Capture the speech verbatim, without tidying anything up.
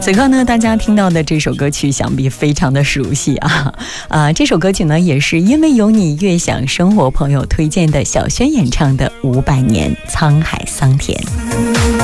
此刻呢，大家听到的这首歌曲想必非常的熟悉啊啊！这首歌曲呢，也是因为有你悦享生活朋友推荐的小轩演唱的《五百年沧海桑田》。